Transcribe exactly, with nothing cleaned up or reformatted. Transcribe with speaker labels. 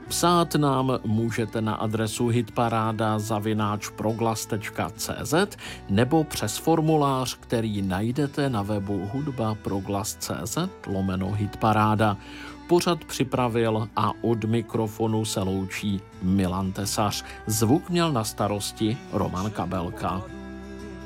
Speaker 1: Psát nám můžete na adresu hitparáda zavináč proglas tečka cé zet nebo přes formulář, který najdete na webu hudba proglas tečka cé zet lomeno hitparáda. Pořad připravil a od mikrofonu se loučí Milan Tesař. Zvuk měl na starosti Roman Kabelka.